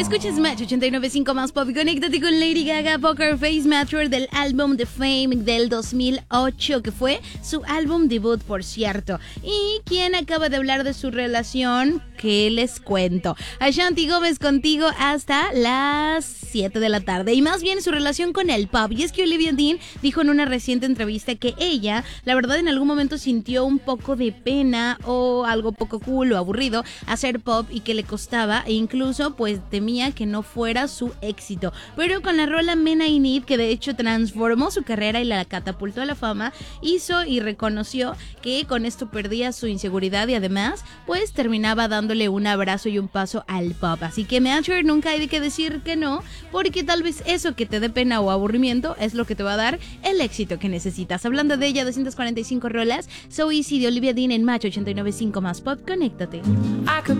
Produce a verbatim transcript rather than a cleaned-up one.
Escuchas Match ochenta y nueve punto cinco más pop y conéctate con Lady Gaga, Poker Face Matter del álbum The Fame del dos mil ocho, que fue su álbum debut, por cierto. Y quien acaba de hablar de su relación, ¿qué les cuento? Ashanti Gómez contigo hasta las siete de la tarde. Y más bien su relación con el pop. Y es que Olivia Dean dijo en una reciente entrevista que ella, la verdad, en algún momento sintió un poco de pena o algo poco cool o aburrido hacer pop y que le costaba, e incluso pues temía que no fuera su éxito. Pero con la rola Men I Need, que de hecho transformó su carrera y la catapultó a la fama, hizo y reconoció que con esto perdía su inseguridad y además pues terminaba dándole un abrazo y un paso al pop. Así que Matter, nunca hay de qué decir que no, porque tal vez eso que te dé pena o aburrimiento es lo que te va a dar el éxito que necesitas. Hablando de ella, doscientas cuarenta y cinco rolas, So Easy de Olivia Dean en Match ochenta y nueve punto cinco más pop. Conéctate.